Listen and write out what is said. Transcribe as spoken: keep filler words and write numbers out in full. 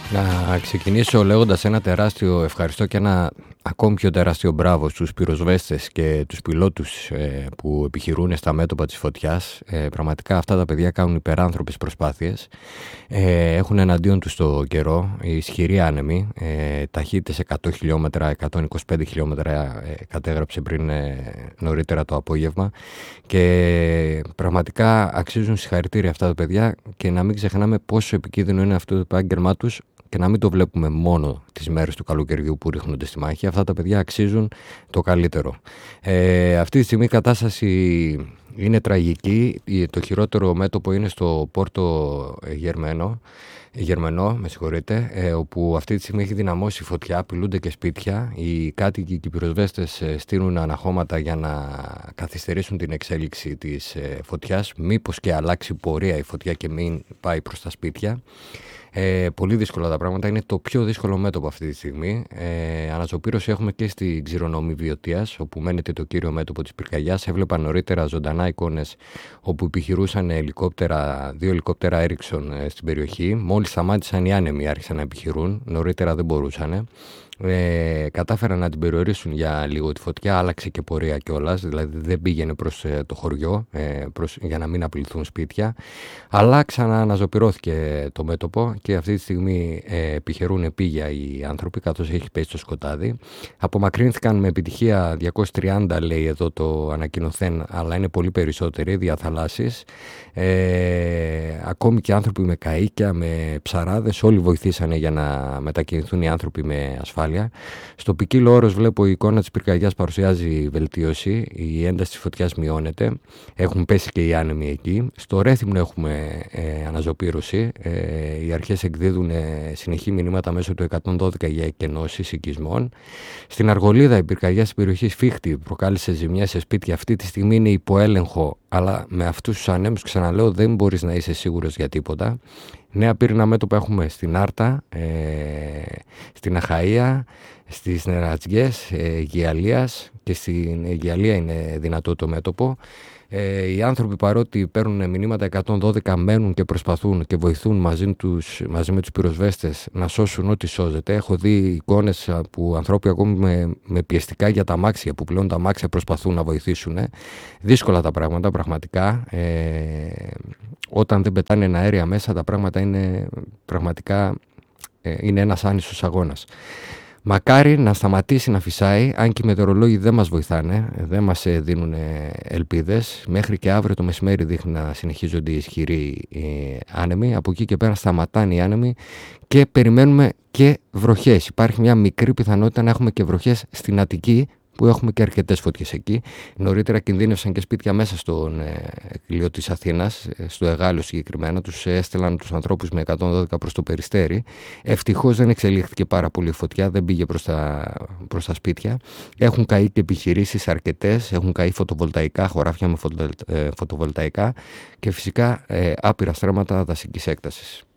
Να ξεκινήσω λέγοντας ένα τεράστιο ευχαριστώ και ένα ακόμη πιο τεράστιο μπράβο στους πυροσβέστες και τους πιλότους ε, που επιχειρούν στα μέτωπα της φωτιάς. Ε, πραγματικά αυτά τα παιδιά κάνουν υπεράνθρωπες προσπάθειες. Ε, έχουν εναντίον τους το καιρό, ισχυροί άνεμοι, ε, ταχύτητες εκατό χιλιόμετρα, εκατόν είκοσι πέντε χιλιόμετρα ε, κατέγραψε πριν ε, νωρίτερα το απόγευμα και πραγματικά αξίζουν συγχαρητήρια αυτά τα παιδιά και να μην ξεχνάμε πόσο επικίνδυνο είναι αυτό το επάγγελμά τους και να μην το βλέπουμε μόνο τις μέρες του καλοκαιριού που ρίχνονται στη μάχη. Αυτά τα παιδιά αξίζουν το καλύτερο. Ε, αυτή τη στιγμή η κατάσταση είναι τραγική. Το χειρότερο μέτωπο είναι στο Πόρτο Γερμένο, Γερμενό, με συγχωρείτε, ε, όπου αυτή τη στιγμή έχει δυναμώσει η φωτιά, απειλούνται και σπίτια. Οι κάτοικοι και οι πυροσβέστες στείλουν αναχώματα για να καθυστερήσουν την εξέλιξη της ε, φωτιάς, μήπως και αλλάξει πορεία η φωτιά και μην πάει προς τα σπίτια. Ε, πολύ δύσκολα τα πράγματα. Είναι το πιο δύσκολο μέτωπο αυτή τη στιγμή. Ε, αναζωπήρωση έχουμε και στη Ξηρονόμη Βιωτίας, όπου μένεται το κύριο μέτωπο της πυρκαγιάς. Έβλεπα νωρίτερα ζωντανά εικόνες όπου επιχειρούσαν ελικόπτερα, δύο ελικόπτερα Ericsson ε, στην περιοχή. Μόλις σταμάτησαν οι άνεμοι, άρχισαν να επιχειρούν. Νωρίτερα δεν μπορούσαν. Ε, κατάφεραν να την περιορίσουν για λίγο τη φωτιά, άλλαξε και πορεία κιόλας, δηλαδή δεν πήγαινε προς ε, το χωριό ε, προς, για να μην απειληθούν σπίτια, αλλά ξανααναζωπυρώθηκε το μέτωπο και αυτή τη στιγμή ε, επιχειρούν επίγεια οι άνθρωποι καθώς έχει πέσει το σκοτάδι. Απομακρύνθηκαν με επιτυχία διακόσιοι τριάντα, λέει εδώ το ανακοινωθέν, αλλά είναι πολύ περισσότεροι διαθαλάσσεις. Ε, ακόμη και άνθρωποι με καΐκια, με ψαράδες, όλοι βοηθήσανε για να μετακινηθούν οι άνθρωποι με ασφάλεια. Στο ποικίλο όρος βλέπω η εικόνα της πυρκαγιάς παρουσιάζει βελτίωση, η ένταση της φωτιάς μειώνεται, έχουν πέσει και οι άνεμοι εκεί. Στο Ρέθυμνο έχουμε ε, αναζωπήρωση, ε, οι αρχές εκδίδουν ε, συνεχή μηνύματα μέσω του εκατόν δώδεκα για εκκενώσεις οικισμών. Στην Αργολίδα η πυρκαγιά στην περιοχή Σφίχτη προκάλεσε ζημιές σε σπίτια, αυτή τη στιγμή είναι υποέλεγχο, αλλά με αυτούς τους ανέμους, ξαναλέω, δεν μπορείς να είσαι σίγουρος για τίποτα. Νέα πύρνα μέτωπα έχουμε στην Άρτα, ε, στην Αχαΐα, στις Νερατζιές, ε, Γυαλίας, και στην Γυαλία είναι δυνατό το μέτωπο. Ε, οι άνθρωποι, παρότι παίρνουν μηνύματα εκατόν δώδεκα, μένουν και προσπαθούν και βοηθούν μαζί, τους, μαζί με τους πυροσβέστες να σώσουν ό,τι σώζεται. Έχω δει εικόνες που ανθρώποι ακόμη με, με πιεστικά για τα αμάξια, που πλέον τα αμάξια προσπαθούν να βοηθήσουν. Δύσκολα τα πράγματα πραγματικά. Ε, όταν δεν πετάνε αέρια μέσα, τα πράγματα είναι πραγματικά ε, είναι ένας άνισος αγώνας. Μακάρι να σταματήσει να φυσάει, αν και οι μετεωρολόγοι δεν μας βοηθάνε, δεν μας δίνουν ελπίδες. Μέχρι και αύριο το μεσημέρι δείχνει να συνεχίζονται οι ισχυροί άνεμοι. Από εκεί και πέρα σταματάνε οι άνεμοι και περιμένουμε και βροχές. Υπάρχει μια μικρή πιθανότητα να έχουμε και βροχές στην Αττική, που έχουμε και αρκετές φωτιές εκεί. Νωρίτερα κινδύνευσαν και σπίτια μέσα στον κλειό ε, της Αθήνας, στο Εγάλεο συγκεκριμένα. Τους έστελαν τους ανθρώπους με εκατόν δώδεκα προς το Περιστέρι. Ευτυχώς δεν εξελίχθηκε πάρα πολύ η φωτιά, δεν πήγε προς τα, προς τα σπίτια. Έχουν καεί και επιχειρήσεις αρκετές, έχουν καεί φωτοβολταϊκά, χωράφια με φωτο, ε, φωτοβολταϊκά και φυσικά ε, άπειρα στρέμματα δασικής έκτασης.